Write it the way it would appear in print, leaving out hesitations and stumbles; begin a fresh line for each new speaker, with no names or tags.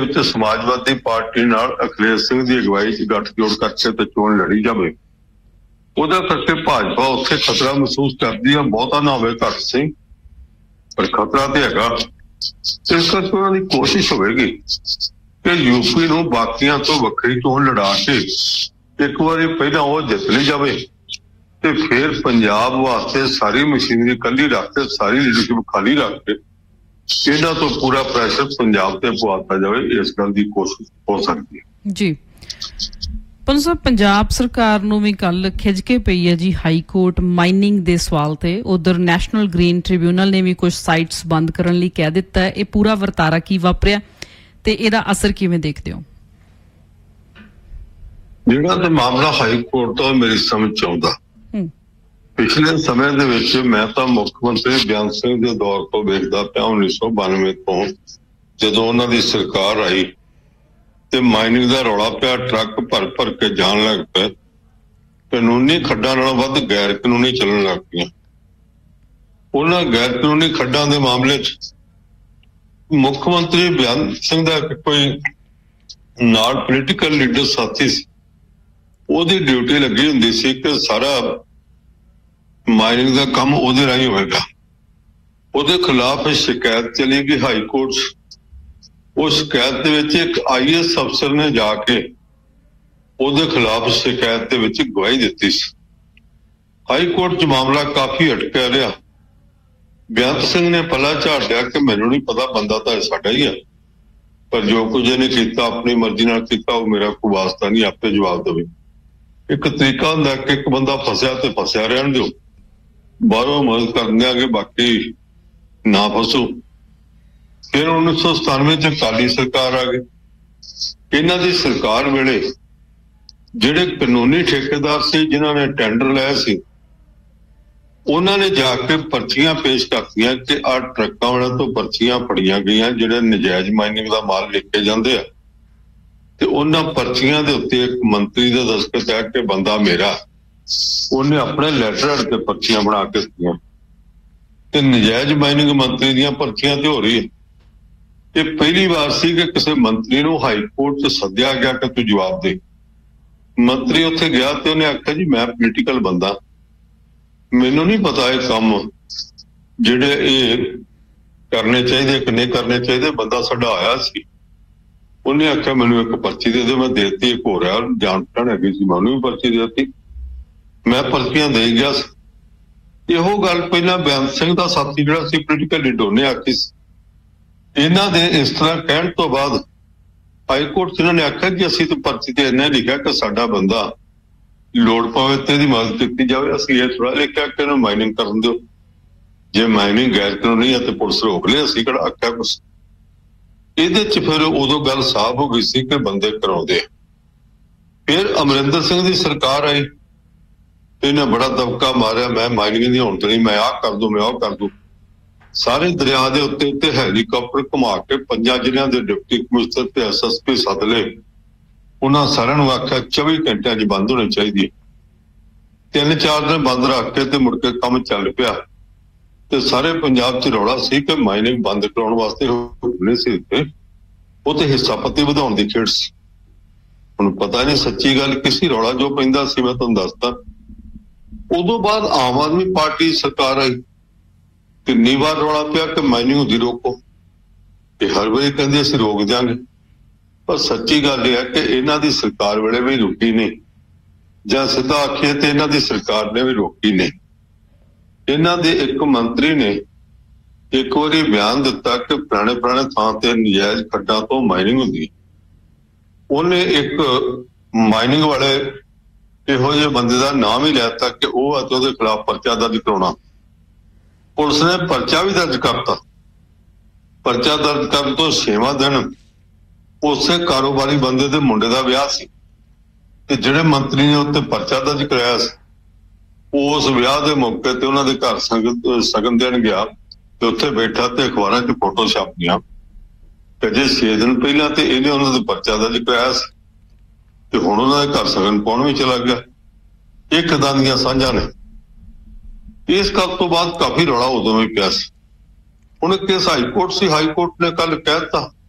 ਵਿੱਚ ਸਮਾਜਵਾਦੀ ਪਾਰਟੀ ਨਾਲ ਅਖਿਲੇਸ਼ ਸਿੰਘ ਦੀ ਅਗਵਾਈ 'ਚ ਗੱਠਜੋੜ ਕਰਕੇ ਤੇ ਚੋਣ ਲੜੀ ਜਾਵੇ। ਉਹਦਾ ਕਰਕੇ ਭਾਜਪਾ ਉੱਥੇ ਖਤਰਾ ਮਹਿਸੂਸ ਕਰਦੀ ਆ, ਬਹੁਤਾ ਨਾ ਹੋਵੇ ਘੱਟ ਸਹੀ, ਪਰ ਖਤਰਾ ਤੇ ਹੈਗਾ। ਇਸ ਕਰਕੇ ਉਹਨਾਂ ਦੀ ਕੋਸ਼ਿਸ਼ ਹੋਵੇਗੀ ਕਿ ਯੂਪੀ ਨੂੰ ਬਾਕੀਆਂ ਤੋਂ ਵੱਖਰੀ ਚੋਣ ਲੜਾ ਕੇ ਇੱਕ ਵਾਰੀ ਪਹਿਲਾਂ ਉਹ ਜਿੱਤ ਲਈ ਜਾਵੇ ਤੇ ਫਿਰ ਪੰਜਾਬ ਵਾਸਤੇ ਸਾਰੀ ਮਸ਼ੀਨਰੀ ਕੱਲੀ ਰੱਖ ਕੇ, ਸਾਰੀ ਲੀਡਰਸ਼ਿਪ ਖਾਲੀ ਰੱਖ ਕੇ ਇਹਨਾਂ ਤੋਂ ਪੂਰਾ ਪ੍ਰੈਸ਼ਰ ਪੰਜਾਬ ਤੇ ਪਵਾਤਾ ਜਾਵੇ। ਇਸ ਗੱਲ ਦੀ ਕੋਸ਼ਿਸ਼ ਹੋ ਸਕਦੀ ਹੈ
ਜੀ। ਪਰ ਪੰਜਾਬ ਸਰਕਾਰ ਨੂੰ ਵੀ ਕੱਲ ਖਿੱਚ ਕੇ ਪਈ ਹੈ ਜੀ ਹਾਈ ਕੋਰਟ ਮਾਈਨਿੰਗ ਦੇ ਸਵਾਲ ਤੇ। ਉਧਰ ਨੈਸ਼ਨਲ ਗ੍ਰੀਨ ਟ੍ਰਿਬਿਊਨਲ ਨੇ ਵੀ ਕੁਝ ਸਾਈਟਸ ਬੰਦ ਕਰਨ ਲਈ ਕਹਿ ਦਿੱਤਾ। ਇਹ ਪੂਰਾ ਵਰਤਾਰਾ ਕੀ ਵਾਪਰਿਆ ਤੇ ਇਹਦਾ ਅਸਰ ਕਿਵੇਂ ਦੇਖਦੇ ਹੋ?
ਜਿਹੜਾ ਤੇ ਮਾਮਲਾ ਹਾਈ ਕੋਰਟ ਤੋਂ ਮੇਰੀ ਸਮਝ ਚ ਆਉਂਦਾ, ਪਿਛਲੇ ਸਮੇਂ ਦੇ ਵਿੱਚ ਮੈਂ ਤਾਂ ਮੁੱਖ ਮੰਤਰੀ ਬੇਅੰਤ ਸਿੰਘ ਦੇ ਦੌਰ ਤੋਂ ਵੇਖਦਾ ਪਿਆ 1992 ਤੋਂ, ਜਦੋਂ ਉਹਨਾਂ ਦੀ ਸਰਕਾਰ ਆਈ ਤੇ ਮਾਈਨਿੰਗ ਦਾ ਰੌਲਾ ਪਿਆ, ਟਰੱਕ ਭਰ ਭਰ ਕੇ ਜਾਣ ਲੱਗ ਪਏ, ਕਾਨੂੰਨੀ ਖੱਡਾਂ ਨਾਲੋਂ ਵੱਧ ਗੈਰ ਕਾਨੂੰਨੀ ਚੱਲਣ ਲੱਗ ਪਈਆਂ। ਉਹਨਾਂ ਗੈਰ ਕਾਨੂੰਨੀ ਖੱਡਾਂ ਦੇ ਮਾਮਲੇ 'ਚ ਮੁੱਖ ਮੰਤਰੀ ਬੇਅੰਤ ਸਿੰਘ ਦਾ ਕੋਈ ਨਾਲ ਪੋਲੀਟੀਕਲ ਲੀਡਰ ਸਾਥੀ ਸੀ, ਉਹਦੀ ਡਿਊਟੀ ਲੱਗੀ ਹੁੰਦੀ ਸੀ ਕਿ ਸਾਰਾ ਮਾਈਨਿੰਗ ਦਾ ਕੰਮ ਉਹਦੇ ਰਾਹੀਂ ਹੋਵੇਗਾ। ਉਹਦੇ ਖਿਲਾਫ ਸ਼ਿਕਾਇਤ ਚਲੀ ਗਈ ਹਾਈ ਕੋਰਟ 'ਚ। ਉਹ ਸ਼ਿਕਾਇਤ ਦੇ ਵਿੱਚ ਇੱਕ IAS ਅਫਸਰ ਨੇ ਜਾ ਕੇ ਉਹਦੇ ਖਿਲਾਫ ਸ਼ਿਕਾਇਤ ਦੇ ਵਿੱਚ ਗਵਾਹੀ ਦਿੱਤੀ ਸੀ। ਹਾਈ ਕੋਰਟ 'ਚ ਮਾਮਲਾ ਕਾਫੀ ਅਟਕਿਆ ਰਿਹਾ। ਬੇਅੰਤ ਸਿੰਘ ਨੇ ਪੱਲਾ ਝਾੜ ਲਿਆ ਕਿ ਮੈਨੂੰ ਨਹੀਂ ਪਤਾ, ਬੰਦਾ ਤਾਂ ਸਾਡਾ ਹੀ ਹੈ, ਪਰ ਜੋ ਕੁਝ ਇਹਨੇ ਕੀਤਾ ਆਪਣੀ ਮਰਜ਼ੀ ਨਾਲ ਕੀਤਾ, ਉਹ ਮੇਰਾ ਕੋਈ ਵਾਸਤਾ ਨਹੀਂ, ਆਪੇ ਜਵਾਬ ਦੇਵੇ। ਇੱਕ ਤਰੀਕਾ ਹੁੰਦਾ ਕਿ ਇੱਕ ਬੰਦਾ ਫਸਿਆ ਤੇ ਫਸਿਆ ਰਹਿਣ ਦਿਓ, ਬਾਹਰੋਂ ਮਦਦ ਕਰ ਦਿਆਂਗੇ, ਬਾਕੀ ਨਾ ਫਸੋ। ਫਿਰ 1997 ਚ ਅਕਾਲੀ ਸਰਕਾਰ ਆ ਗਈ। ਇਹਨਾਂ ਦੀ ਸਰਕਾਰ ਵੇਲੇ ਜਿਹੜੇ ਕਾਨੂੰਨੀ ਠੇਕੇਦਾਰ ਸੀ, ਜਿਨ੍ਹਾਂ ਨੇ ਟੈਂਡਰ ਲਿਆ ਸੀ, ਉਹਨਾਂ ਨੇ ਜਾ ਕੇ ਪਰਚੀਆਂ ਪੇਸ਼ ਕਰਤੀਆਂ ਕਿ ਆਹ ਟਰੱਕਾਂ ਵਾਲਿਆਂ ਤੋਂ ਪਰਚੀਆਂ ਫੜੀਆਂ ਗਈਆਂ ਜਿਹੜੇ ਨਜਾਇਜ਼ ਮਾਈਨਿੰਗ ਦਾ ਮਾਲ ਲੈ ਕੇ ਜਾਂਦੇ ਆ, ਤੇ ਉਹਨਾਂ ਪਰਚੀਆਂ ਦੇ ਉੱਤੇ ਇੱਕ ਮੰਤਰੀ ਦਾ ਦਸਤਖਤ ਹੈ ਕਿ ਬੰਦਾ ਮੇਰਾ। ਉਹਨੇ ਆਪਣੇ ਲੈਟਰ ਅੜ ਕੇ ਪਰਚੀਆਂ ਬਣਾ ਕੇ ਦਿੱਤੀਆਂ ਤੇ ਨਜਾਇਜ਼ ਮਾਈਨਿੰਗ ਮੰਤਰੀ ਦੀਆਂ ਪਰਚੀਆਂ ਤੇ ਹੋ ਰਹੀ ਹੈ। ਇਹ ਪਹਿਲੀ ਵਾਰ ਸੀ ਕਿ ਕਿਸੇ ਮੰਤਰੀ ਨੂੰ ਹਾਈ ਕੋਰਟ 'ਚ ਸੱਦਿਆ ਗਿਆ ਕਿ ਤੂੰ ਜਵਾਬ ਦੇ। ਮੰਤਰੀ ਉੱਥੇ ਗਿਆ ਤੇ ਉਹਨੇ ਆਖਿਆ ਜੀ ਮੈਂ ਪੋਲੀਟੀਕਲ ਬੰਦਾ, ਮੈਨੂੰ ਨਹੀਂ ਪਤਾ ਇਹ ਕੰਮ ਜਿਹੜੇ ਇਹ ਕਰਨੇ ਚਾਹੀਦੇ ਕਿ ਨਹੀਂ ਕਰਨੇ ਚਾਹੀਦੇ, ਬੰਦਾ ਸਾਡਾ ਆਇਆ ਸੀ। ਉਹਨੇ ਆਖਿਆ ਮੈਨੂੰ ਇੱਕ ਪਰਚੀ ਦੇ ਦਿਓ, ਮੈਂ ਦੇ ਦਿੱਤੀ। ਇੱਕ ਹੋ ਰਿਹਾ ਜਾਣ ਪਛਾਣ ਹੈਗੀ ਸੀ, ਮੈਂ ਉਹਨੂੰ ਵੀ ਪਰਚੀ ਦੇ ਦਿੱਤੀ, ਮੈਂ ਪਰਚੀਆਂ ਦੇ ਗਿਆ ਸੀ। ਇਹੋ ਗੱਲ ਪਹਿਲਾਂ ਬੇਅੰਤ ਸਿੰਘ ਦਾ ਸਾਥੀ ਜਿਹੜਾ ਸੀ ਪੋਲੀਟੀਕਲ ਲੀਡਰ, ਉਹਨੇ ਆਖੀ ਸੀ। ਇਹਨਾਂ ਦੇ ਇਸ ਤਰ੍ਹਾਂ ਕਹਿਣ ਤੋਂ ਬਾਅਦ ਹਾਈ ਕੋਰਟ 'ਚ ਇਹਨਾਂ ਨੇ ਆਖਿਆ ਕਿ ਅਸੀਂ ਤਾਂ ਪਰਚੀ ਤੇ ਇੰਨਾ ਲਿਖਿਆ ਕਿ ਸਾਡਾ ਬੰਦਾ ਲੋੜ ਪਵੇ ਤੇ ਇਹਦੀ ਮਦਦ ਕੀਤੀ ਜਾਵੇ, ਅਸੀਂ ਇਹ ਥੋੜਾ ਲਿਖਿਆ ਕਿ ਇਹਨੂੰ ਮਾਈਨਿੰਗ ਕਰਨ ਦਿਓ, ਜੇ ਮਾਈਨਿੰਗ ਗੈਰ ਕਾਨੂੰਨੀ ਹੈ ਤੇ ਪੁਲਿਸ ਰੋਕ ਲਿਆ, ਅਸੀਂ ਕਿਹੜਾ ਆਖਿਆ ਕੁਛ। ਇਹਦੇ 'ਚ ਫਿਰ ਉਦੋਂ ਗੱਲ ਸਾਫ਼ ਹੋ ਗਈ ਸੀ ਕਿ ਬੰਦੇ ਕਰਾਉਂਦੇ ਆ। ਫਿਰ ਅਮਰਿੰਦਰ ਸਿੰਘ ਦੀ ਸਰਕਾਰ ਆਈ, ਇਹਨੇ ਬੜਾ ਦਬਕਾ ਮਾਰਿਆ, ਮੈਂ ਮਾਈਨਿੰਗ ਦੀ ਹੋਣ ਦੇਣੀ, ਮੈਂ ਆਹ ਕਰ ਦੂੰ, ਮੈਂ ਉਹ ਕਰ ਦੂੰ। ਸਾਰੇ ਦਰਿਆ ਦੇ ਉੱਤੇ ਹੈਲੀਕਾਪਟਰ ਘੁਮਾ ਕੇ 5 ਜ਼ਿਲ੍ਹਿਆਂ ਦੇ ਡਿਪਟੀ ਕਮਿਸ਼ਨਰ ਤੇ SSP ਸੱਦ ਲਏ। ਉਹਨਾਂ ਸਾਰਿਆਂ ਨੂੰ ਆਖਿਆ 24 ਘੰਟਿਆਂ 'ਚ ਬੰਦ ਹੋਣੀ ਚਾਹੀਦੀ ਹੈ। 3-4 ਦਿਨ ਬੰਦ ਰੱਖ ਕੇ ਤੇ ਮੁੜ ਕੇ ਕੰਮ ਚੱਲ ਪਿਆ ਤੇ ਸਾਰੇ ਪੰਜਾਬ 'ਚ ਰੌਲਾ ਸੀ ਕਿ ਮਾਈਨਿੰਗ ਬੰਦ ਕਰਾਉਣ ਵਾਸਤੇ ਹੁਕਮ ਸੀ ਦਿੱਤੇ। ਉਹ ਤੇ ਹਿੱਸਾ ਪੱਤੀ ਵਧਾਉਣ ਦੀ ਖੇਡ ਸੀ। ਹੁਣ ਪਤਾ ਨਹੀਂ ਸੱਚੀ ਗੱਲ ਕਿਸੇ ਰੌਲਾ ਜੋ ਪੈਂਦਾ ਸੀ, ਮੈਂ ਤੁਹਾਨੂੰ ਦੱਸਦਾ। ਉਦੋਂ ਬਾਅਦ ਆਮ ਆਦਮੀ ਪਾਰਟੀ ਸਰਕਾਰ ਆਈ, ਕਿੰਨੀ ਵਾਰ ਰੌਲਾ ਪਿਆ ਕਿ ਮਾਈਨਿੰਗ ਹੁੰਦੀ ਰੋਕੋ, ਤੇ ਹਰ ਵਾਰੀ ਕਹਿੰਦੇ ਅਸੀਂ ਰੋਕ ਦਿਆਂਗੇ। ਪਰ ਸੱਚੀ ਗੱਲ ਇਹ ਹੈ ਕਿ ਇਹਨਾਂ ਦੀ ਸਰਕਾਰ ਵੇਲੇ ਵੀ ਰੁਕੀ ਨਹੀਂ, ਜਾਂ ਸਿੱਧਾ ਆਖੀਏ ਤੇ ਇਹਨਾਂ ਦੀ ਸਰਕਾਰ ਨੇ ਵੀ ਰੋਕੀ ਨਹੀਂ। ਇਹਨਾਂ ਦੇ ਇੱਕ ਮੰਤਰੀ ਨੇ ਇੱਕ ਵਾਰੀ ਬਿਆਨ ਦਿੱਤਾ ਕਿ ਪੁਰਾਣੇ ਥਾਂ ਤੇ ਨਜਾਇਜ਼ ਖੱਡਾਂ ਤੋਂ ਮਾਈਨਿੰਗ ਹੁੰਦੀ। ਉਹਨੇ ਇੱਕ ਮਾਈਨਿੰਗ ਵਾਲੇ ਇਹੋ ਜਿਹੇ ਬੰਦੇ ਦਾ ਨਾਮ ਹੀ ਲੈ ਦਿੱਤਾ ਕਿ ਉਹ ਅਤੇ ਉਹਦੇ ਖਿਲਾਫ ਪਰਚਾ ਦਰਜ ਕਰਾਉਣਾ। ਪੁਲਿਸ ਨੇ ਪਰਚਾ ਵੀ ਦਰਜ ਕਰਤਾ। ਪਰਚਾ ਦਰਜ ਕਰਨ ਤੋਂ 6ਵਾਂ ਦਿਨ ਉਸੇ ਕਾਰੋਬਾਰੀ ਬੰਦੇ ਦੇ ਮੁੰਡੇ ਦਾ ਵਿਆਹ ਸੀ ਤੇ ਜਿਹੜੇ ਮੰਤਰੀ ਨੇ ਉੱਤੇ ਪਰਚਾ ਦਰਜ ਕਰਾਇਆ ਸੀ, ਉਸ ਵਿਆਹ ਦੇ ਮੌਕੇ ਤੇ ਉਹਨਾਂ ਦੇ ਘਰ ਸ਼ਗਨ ਦੇਣ ਗਿਆ ਤੇ ਉੱਥੇ ਬੈਠਾ ਤੇ ਅਖਬਾਰਾਂ 'ਚ ਫੋਟੋ ਛਾਪੀਆਂ ਕਿ ਜੇ 6 ਦਿਨ ਪਹਿਲਾਂ ਤੇ ਇਹਨੇ ਉਹਨਾਂ ਦੇ ਪਰਚਾ ਦਰਜ ਕਰਾਇਆ ਸੀ ਤੇ ਹੁਣ ਉਹਨਾਂ ਦੇ ਘਰ ਸ਼ਗਨ ਪਾਉਣ ਵੀ ਚਲਾ ਗਿਆ। ਇਹ ਕਿੱਦਾਂ ਦੀਆਂ ਸਾਂਝਾਂ ਨੇ? ਇਸ ਗੱਲ ਤੋਂ ਬਾਅਦ ਕਾਫੀ ਰੌਲਾ ਉਦੋਂ ਵੀ ਪਿਆ ਸੀ। ਹੁਣ ਕੇਸ ਹਾਈ ਕੋਰਟ ਸੀ, ਹਾਈ ਕੋਰਟ ਨੇ ਕੱਲ ਕਹਿ ਦਿੱਤਾ